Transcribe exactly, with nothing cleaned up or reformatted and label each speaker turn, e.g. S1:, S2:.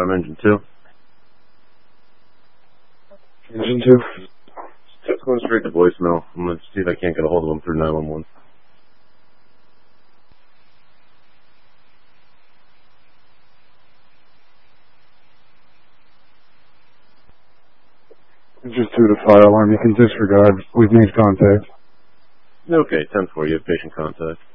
S1: alarm, engine two.
S2: Engine two.
S1: It's going straight to voicemail. I'm going to see if I can't get a hold of him through nine one one.
S2: Engine two to fire alarm. You can disregard. We've made contact.
S1: Okay, ten four, you have patient contact.